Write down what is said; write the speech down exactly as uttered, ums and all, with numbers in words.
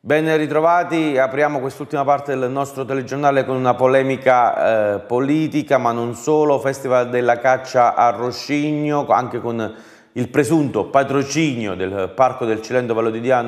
Ben ritrovati, apriamo quest'ultima parte del nostro telegiornale con una polemica eh, politica, ma non solo. Festival della caccia a Roscigno, anche con il presunto patrocinio del Parco del Cilento Vallo di Diano